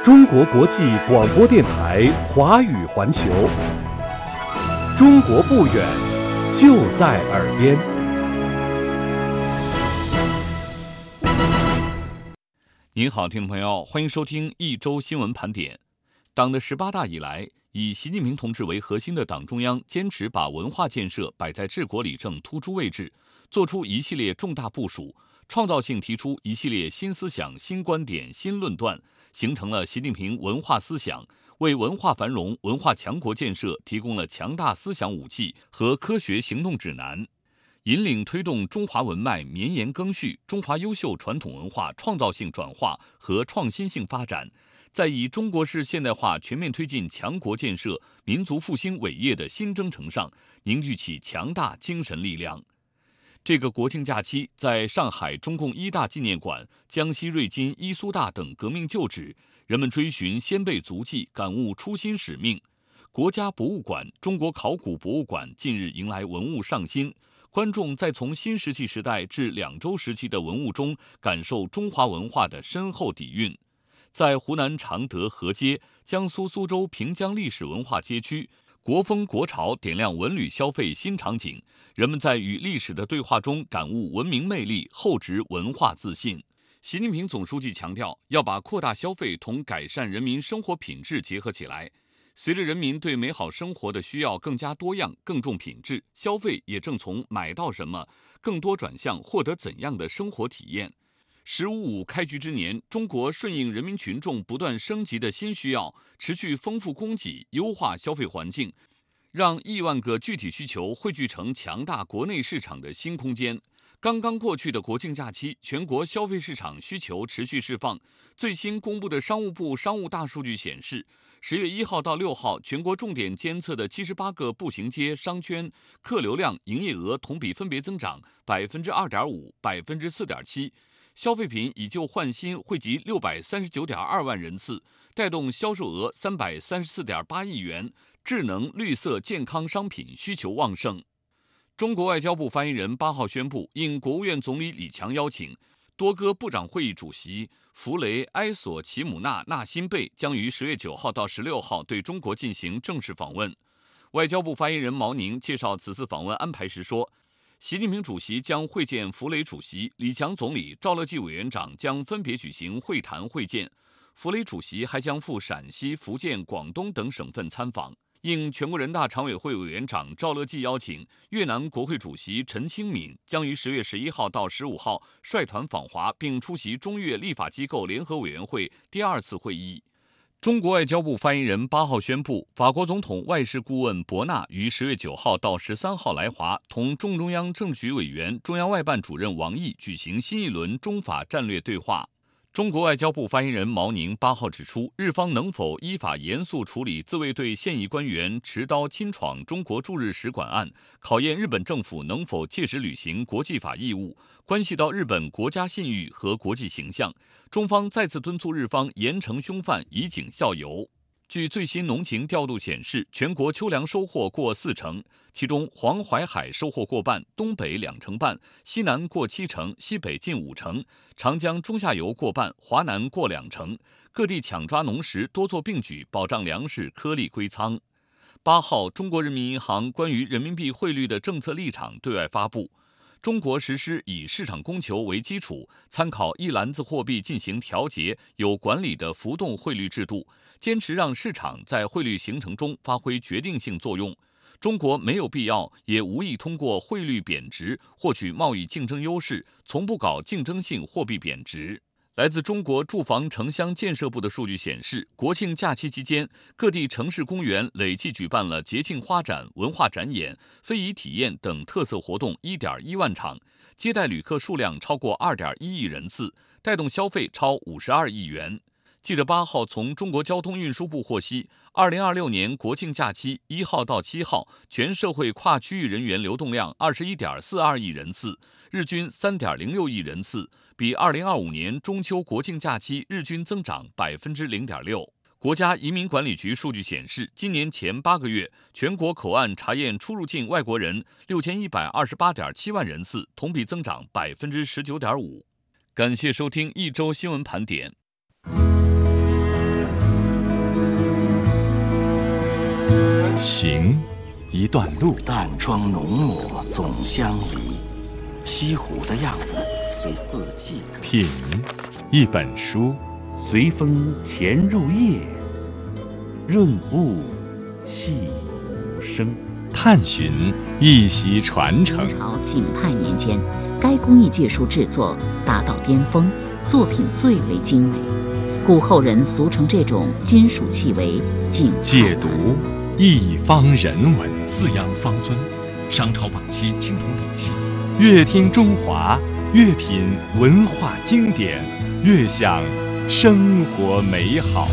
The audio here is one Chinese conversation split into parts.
中国国际广播电台华语环球，中国不远，就在耳边。 您好，听众朋友，欢迎收听一周新闻盘点。党的18大以来，以习近平同志为核心的党中央坚持把文化建设摆在治国理政突出位置，做出一系列重大部署，创造性提出一系列新思想、新观点、新论断，形成了习近平文化思想，为文化繁荣、文化强国建设提供了强大思想武器和科学行动指南，引领推动中华文脉绵延更续，中华优秀传统文化创造性转化和创新性发展，在以中国式现代化全面推进强国建设、民族复兴伟业的新征程上凝聚起强大精神力量。这个国庆假期，在上海中共一大纪念馆、江西瑞金伊苏大等革命旧址，人们追寻先辈足迹，感悟初心使命。国家博物馆、中国考古博物馆近日迎来文物上新，观众在从新石器时代至两周时期的文物中，感受中华文化的深厚底蕴。在湖南常德河街、江苏苏州平江历史文化街区，国风国潮点亮文旅消费新场景，人们在与历史的对话中感悟文明魅力，厚植文化自信。习近平总书记强调，要把扩大消费同改善人民生活品质结合起来。随着人民对美好生活的需要更加多样、更重品质，消费也正从买到什么更多转向获得怎样的生活体验。“15+5”开局之年，中国顺应人民群众不断升级的新需要，持续丰富供给，优化消费环境，让亿万个具体需求汇聚成强大国内市场的新空间。刚刚过去的国庆假期，全国消费市场需求持续释放。最新公布的商务部商务大数据显示，10月1号到6号，全国重点监测的78个步行街、商圈客流量、营业额同比分别增长2.5%、4.7%。消费品以旧换新惠及639.2万人次，带动销售额334.8亿元，智能、绿色、健康商品需求旺盛。中国外交部发言人8号宣布，应国务院总理李强邀请，多哥部长会议主席弗雷埃索齐姆纳纳辛贝将于10月9号到16号对中国进行正式访问。外交部发言人毛宁介绍此次访问安排时说，习近平主席将会见弗雷主席，李强总理、赵乐际委员长将分别举行会谈会见。弗雷主席还将赴陕西、福建、广东等省份参访。应全国人大常委会委员长赵乐际邀请，越南国会主席陈清敏将于10月11号到15号率团访华，并出席中越立法机构联合委员会第2次会议。中国外交部发言人8号宣布，法国总统外事顾问博纳于10月9号到13号来华，同中央政治局委员、中央外办主任王毅举行新一轮中法战略对话。中国外交部发言人毛宁8号指出，日方能否依法严肃处理自卫队现役官员持刀侵闯中国驻日使馆案，考验日本政府能否切实履行国际法义务，关系到日本国家信誉和国际形象。中方再次敦促日方严惩凶犯，以儆效尤。据最新农情调度显示，全国秋粮收获过40%，其中黄淮海收获过半，东北2成半，西南过70%，西北近5成，长江中下游过半，华南过2成。各地抢抓农时，多做并举，保障粮食颗粒归仓。8号，中国人民银行关于人民币汇率的政策立场对外发布。中国实施以市场供求为基础，参考一篮子货币进行调节、有管理的浮动汇率制度，坚持让市场在汇率形成中发挥决定性作用。中国没有必要也无意通过汇率贬值获取贸易竞争优势，从不搞竞争性货币贬值。来自中国住房城乡建设部的数据显示，国庆假期期间，各地城市公园累计举办了节庆花展、文化展演、非遗体验等特色活动1.1万场，接待旅客数量超过2.1亿人次，带动消费超52亿元。记者8号从中国交通运输部获悉，2026年国庆假期1号到7号，全社会跨区域人员流动量21.42亿人次，日均3.06亿人次，比2025年中秋国庆假期日均增长0.6%。国家移民管理局数据显示，今年前8个月，全国口岸查验出入境外国人6128.7万人次，同比增长19.5%。感谢收听一周新闻盘点。 行，一段路。 淡妆浓抹总相宜，西湖的样子随四季。 品，一本书。 随风潜入夜，润物细无声。 探寻，一席传承。 明朝景泰年间，该工艺技术制作达到巅峰，作品最为精美，故后人俗称这种金属器为景泰。 解读，一方人文。 四羊方尊，商朝晚期青铜礼器。 越听中华，越品文化经典，越享生活美好。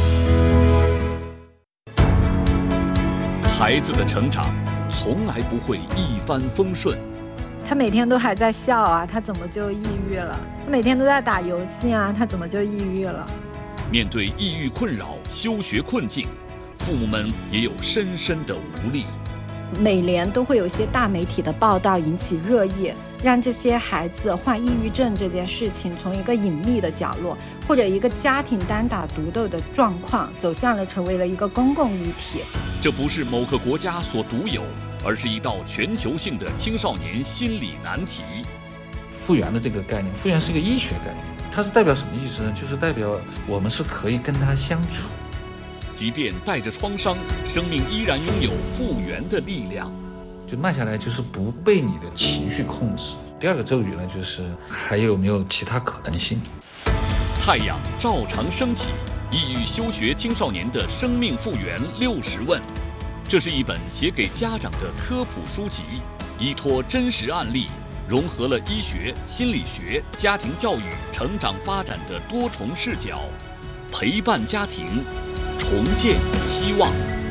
孩子的成长从来不会一帆风顺， 他每天都还在笑啊，他怎么就抑郁了？他每天都在打游戏啊，他怎么就抑郁了？ 面对抑郁困扰、休学困境，父母们也有深深的无力。 每年都会有一些大媒体的报道引起热议，让这些孩子患抑郁症这件事情从一个隐秘的角落，或者一个家庭单打独斗的状况，走向了成为了一个公共议题。 这不是某个国家所独有，而是一道全球性的青少年心理难题。 复原的这个概念，复原是一个医学概念，它是代表什么意思呢？就是代表我们是可以跟它相处。 即便带着创伤，生命依然拥有复原的力量。 就慢下来，就是不被你的情绪控制。第二个咒语呢，就是还有没有其他可能性？ 太阳照常升起，抑郁休学青少年的生命复原60问。这是一本写给家长的科普书籍，依托真实案例，融合了医学、心理学、家庭教育、成长发展的多重视角，陪伴家庭，重建希望。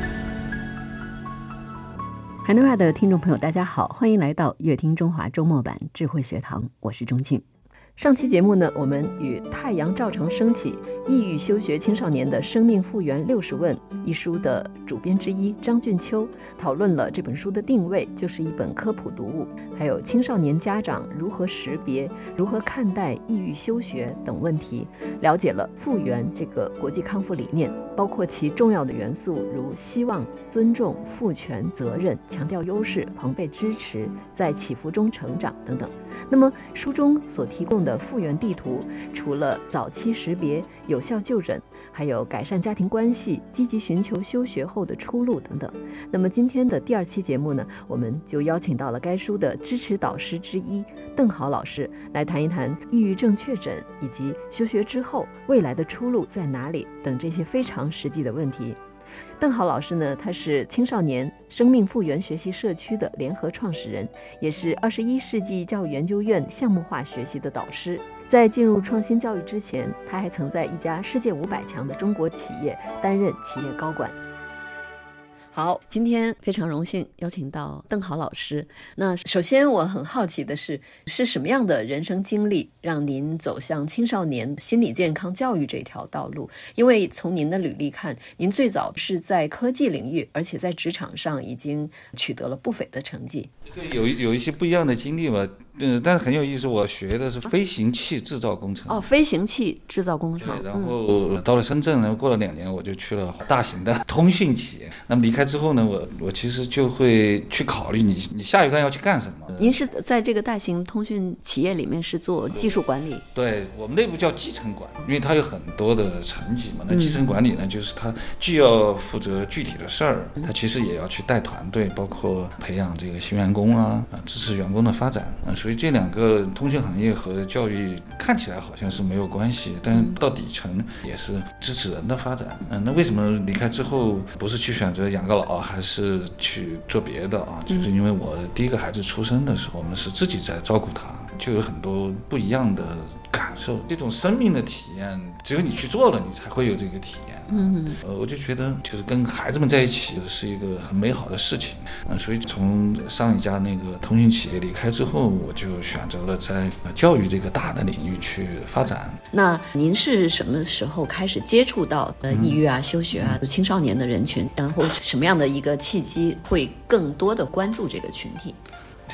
海内外的听众朋友大家好，欢迎来到乐听中华周末版智慧学堂，我是钟庆。上期节目呢，我们与《太阳照常升起，抑郁休学青少年的生命复原60问》一书的主编之一张俊秋讨论了这本书的定位，就是一本科普读物，还有青少年家长如何识别、如何看待抑郁休学等问题，了解了复原这个国际康复理念，包括其重要的元素如希望、尊重、赋权、责任、强调优势、朋辈支持、在起伏中成长等等。那么书中所提供的复原地图，除了早期识别、有效就诊，还有改善家庭关系、积极寻求休学后的出路等等。那么今天的第2期节目呢，我们就邀请到了该书的支持导师之一邓豪老师来谈一谈抑郁症确诊以及休学之后未来的出路在哪里等这些非常实际的问题。邓豪老师呢，他是青少年生命复原学习社区的联合创始人，也是21世纪教育研究院项目化学习的导师。在进入创新教育之前，他还曾在一家世界500强的中国企业担任企业高管。好，今天非常荣幸邀请到邓豪老师。那首先我很好奇的是什么样的人生经历让您走向青少年心理健康教育这条道路？因为从您的履历看，您最早是在科技领域，而且在职场上已经取得了不菲的成绩。 对，有一些不一样的经历吧。但是很有意思，我学的是飞行器制造工程。 飞行器制造工程。 对，然后到了深圳，然后过了2年，我就去了大型的通讯企业。那么离开之后呢，我其实就会去考虑你下一段要去干什么。 您是在这个大型通讯企业里面是做技术管理？ 对，我们内部叫基层管，因为它有很多的层级嘛。那基层管理呢，就是它既要负责具体的事儿，它其实也要去带团队，包括培养这个新员工啊，支持员工的发展啊。所以这2个通讯行业和教育看起来好像是没有关系，但到底层也是支持人的发展。那为什么离开之后不是去选择养个老，还是去做别的啊？就是因为我第一个孩子出生的时候，我们是自己在照顾他，就有很多不一样的感受。这种生命的体验，只有你去做了，你才会有这个体验。我就觉得就是跟孩子们在一起是一个很美好的事情。所以从上一家那个通讯企业离开之后，我就选择了在教育这个大的领域去发展。 那您是什么时候开始接触到抑郁啊、休学啊、青少年的人群？然后什么样的一个契机会更多的关注这个群体？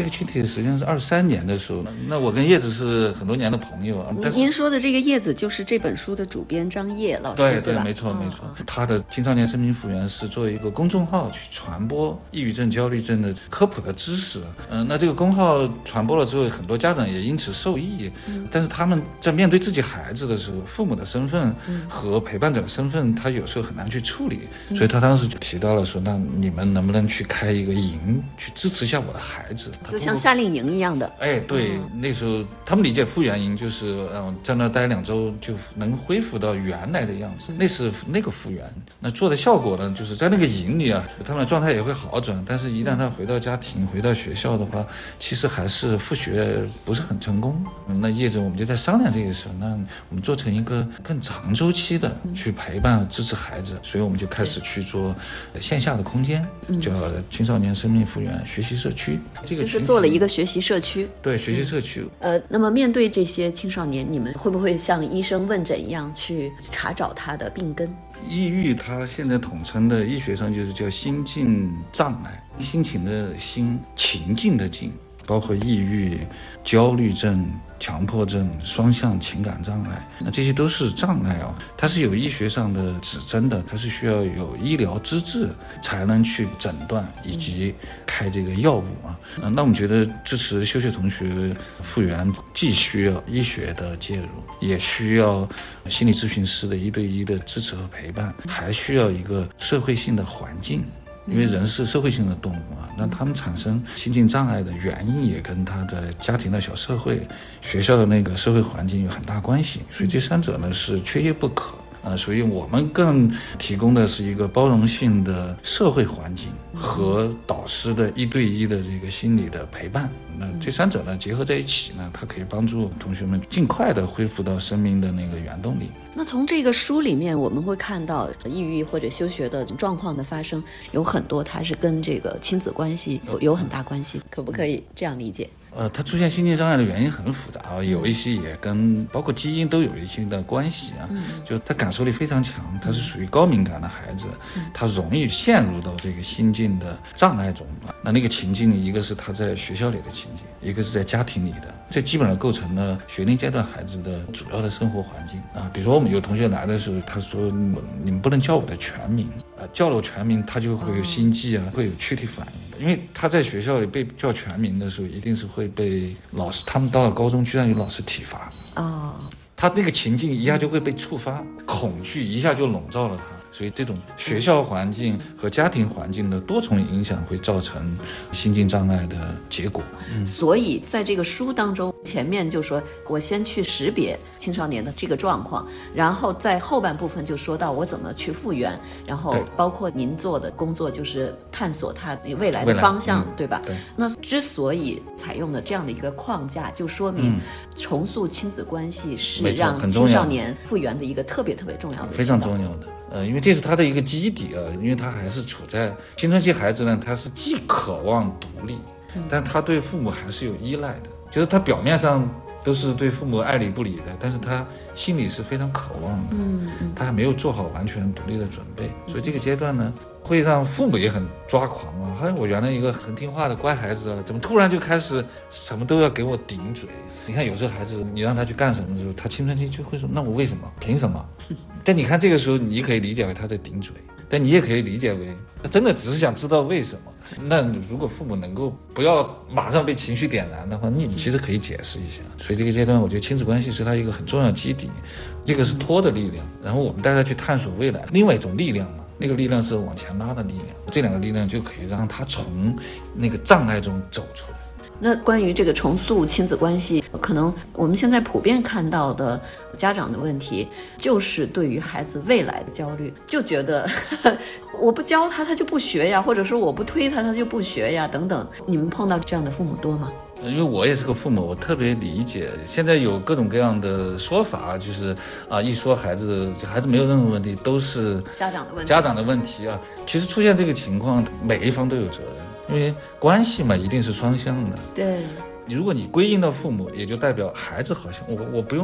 这个群体实际上是23年的时候，那我跟叶子是很多年的朋友啊。 您说的这个叶子就是这本书的主编张烨老师， 对， 吧？ 没错。他的青少年生命复原是作为一个公众号去传播抑郁症、焦虑症的科普的知识。那这个公号传播了之后，很多家长也因此受益。但是他们在面对自己孩子的时候，父母的身份和陪伴者的身份，他有时候很难去处理。所以他当时就提到了说，那你们能不能去开一个营，去支持一下我的孩子， 就像夏令营一样的。 对，那时候他们理解复原营就是在那待2周就能恢复到原来的样子，那是那个复原。那做的效果呢，就是在那个营里啊，他们的状态也会好转，但是一旦他回到家庭、回到学校的话，其实还是复学不是很成功。那叶子我们就在商量这个事，那我们做成一个更长周期的去陪伴支持孩子，所以我们就开始去做线下的空间，叫青少年生命复原学习社区。这个就是做了一个学习社区。 对，学习社区。 那么面对这些青少年，你们会不会像医生问诊一样去查找他的病根？ 抑郁它现在统称的医学上就是叫心境障碍，心情的心，情境的境，包括抑郁、焦虑症、强迫症、双向情感障碍，那这些都是障碍啊，它是有医学上的指征的，它是需要有医疗资质才能去诊断以及开这个药物啊。那我们觉得支持修学同学复原，既需要医学的介入，也需要心理咨询师的1对1的支持和陪伴，还需要一个社会性的环境。因为人是社会性的动物啊，那他们产生心境障碍的原因也跟他的家庭的小社会、学校的那个社会环境有很大关系，所以这3者呢是缺一不可。所以我们更提供的是一个包容性的社会环境和导师的1对1的这个心理的陪伴。那这3者呢结合在一起呢，它可以帮助同学们尽快的恢复到生命的那个原动力。 那从这个书里面我们会看到，抑郁或者休学的状况的发生有很多它是跟这个亲子关系有很大关系，可不可以这样理解？ 它出现心境障碍的原因很复杂啊，有一些也跟包括基因都有一些的关系啊。就他感受力非常强，他是属于高敏感的孩子，他容易陷入到这个心境的障碍中啊。那个情境，一个是他在学校里的情境，一个是在家庭里的，这基本上构成了学龄阶段孩子的主要的生活环境啊。比如说我们有同学来的时候，他说你们不能叫我的全名叫了我全名，他就会有心悸啊，会有躯体反应。因为他在学校里被叫全名的时候，一定是会被老师，他们到了高中居然有老师体罚他那个情境一下就会被触发，恐惧一下就笼罩了他。所以这种学校环境和家庭环境的多重影响会造成心境障碍的结果。 所以在这个书当中，前面就说我先去识别青少年的这个状况，然后在后半部分就说到我怎么去复原，然后包括您做的工作就是探索他未来的方向，对吧？对。那之所以采用了这样的一个框架，就说明重塑亲子关系是让青少年复原的一个特别特别重要的， 非常重要的。因为这是他的一个基底啊，因为他还是处在青春期孩子呢，他是既渴望独立，但他对父母还是有依赖的，就是他表面上都是对父母爱理不理的，但是他心里是非常渴望的，他还没有做好完全独立的准备，所以这个阶段呢，会让父母也很抓狂啊！好像我原来一个很听话的乖孩子啊，怎么突然就开始什么都要给我顶嘴？你看有时候孩子，你让他去干什么的时候，他青春期就会说：“那我为什么？凭什么？”但你看这个时候，你可以理解为他在顶嘴，但你也可以理解为他真的只是想知道为什么。那如果父母能够不要马上被情绪点燃的话，你其实可以解释一下。所以这个阶段，我觉得亲子关系是他一个很重要的基底，这个是托的力量。然后我们带他去探索未来另外一种力量嘛。那个力量是往前拉的力量，这2个力量就可以让他从那个障碍中走出来。 那关于这个重塑亲子关系，可能我们现在普遍看到的家长的问题，就是对于孩子未来的焦虑，就觉得我不教他，他就不学呀，或者说我不推他，他就不学呀，等等。你们碰到这样的父母多吗？ 因为我也是个父母，我特别理解。现在有各种各样的说法，就是一说孩子没有任何问题，都是家长的问题啊。其实出现这个情况，每一方都有责任，因为关系嘛，一定是双向的。 对， 如果你归因到父母，也就代表孩子好像我不用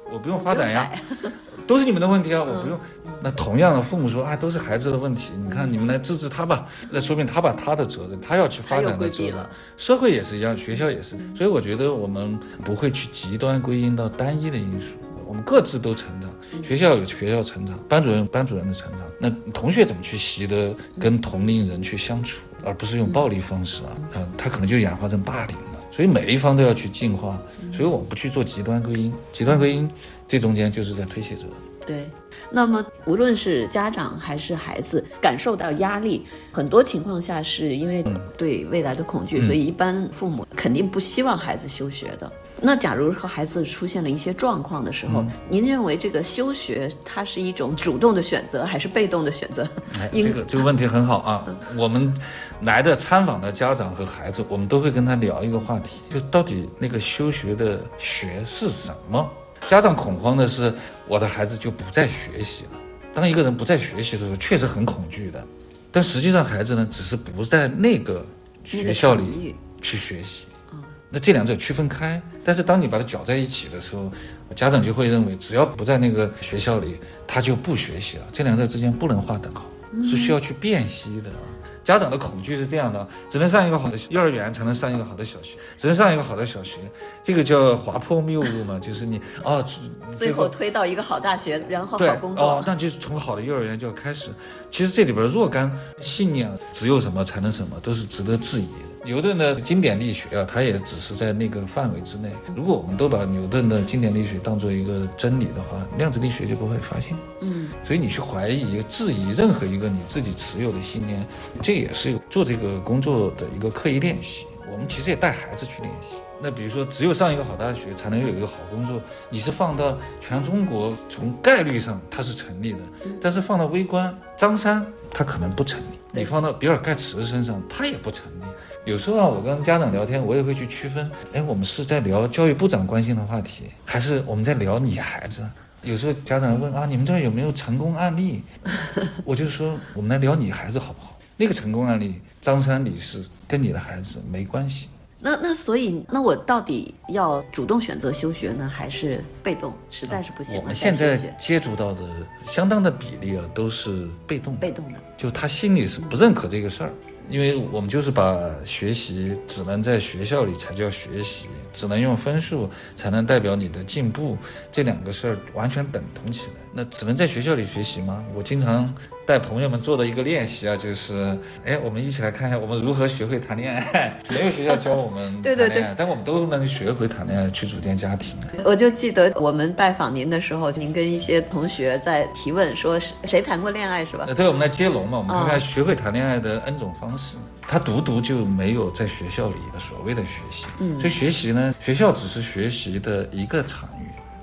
我不用发展呀，都是你们的问题啊，我不用。那同样的，父母说啊，都是孩子的问题，你看你们来治治他吧，那说明他把他的责任，他要去发展的责任，社会也是一样，学校也是。所以我觉得我们不会去极端归因到单一的因素，我们各自都成长，学校有学校成长，班主任有班主任的成长，那同学怎么去习得跟同龄人去相处，而不是用暴力方式他可能就演化成霸凌了。所以每一方都要去进化，所以我们不去做极端归因，极端归因这中间就是在推卸责任。 对，那么无论是家长还是孩子感受到压力，很多情况下是因为对未来的恐惧，所以一般父母肯定不希望孩子休学的。那假如和孩子出现了一些状况的时候，您认为这个休学它是一种主动的选择还是被动的选择？ 这个问题很好啊。我们来的参访的家长和孩子，我们都会跟他聊一个话题，就到底那个休学的学是什么？家长恐慌的是我的孩子就不再学习了。当一个人不再学习的时候，确实很恐惧的，但实际上孩子呢，只是不在那个学校里去学习。那这两者区分开，但是当你把它搅在一起的时候，家长就会认为只要不在那个学校里，他就不学习了。这两者之间不能划等号，是需要去辨析的。家长的恐惧是这样的，只能上一个好的幼儿园才能上一个好的小学，只能上一个好的小学，这个叫滑坡谬误嘛，就是你最后推到一个好大学，然后好工作。 那就是从好的幼儿园就要开始。其实这里边若干信念，只有什么才能什么，都是值得质疑的。牛顿的经典力学它也只是在那个范围之内。如果我们都把牛顿的经典力学当作一个真理的话，量子力学就不会发现。所以你去怀疑、质疑任何一个你自己持有的信念，这也是做这个工作的一个刻意练习。我们其实也带孩子去练习。那比如说，只有上一个好大学才能有一个好工作，你是放到全中国，从概率上它是成立的，但是放到微观张三，它可能不成立。你放到比尔盖茨身上，它也不成立。有时候我跟家长聊天，我也会去区分，我们是在聊教育部长关心的话题，还是我们在聊你孩子？有时候家长问你们这儿有没有成功案例？我就说我们来聊你孩子好不好？那个成功案例，张三李四跟你的孩子没关系。 所以我到底要主动选择休学呢，还是被动？实在是不行。 我们现在接触到的相当的比例都是被动的，就他心里是不认可这个事儿。因为我们就是把学习只能在学校里才叫学习，只能用分数才能代表你的进步，这两个事儿完全等同起来。那只能在学校里学习吗？我经常带朋友们做的一个练习就是我们一起来看一下我们如何学会谈恋爱。没有学校教我们谈恋爱，但我们都能学会谈恋爱，去组建家庭。 我就记得我们拜访您的时候，您跟一些同学在提问说谁谈过恋爱是吧？ 对，我们来接龙嘛，我们看看学会谈恋爱的 N 种方式。他独就没有在学校里的所谓的学习，所以学习呢，学校只是学习的一个场域。